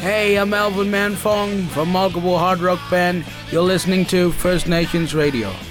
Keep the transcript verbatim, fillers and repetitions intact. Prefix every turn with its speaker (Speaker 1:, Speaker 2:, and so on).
Speaker 1: Hey, I'm Alvin Manfong from Multiple Hard Rock Band. You're listening to First Nations Radio.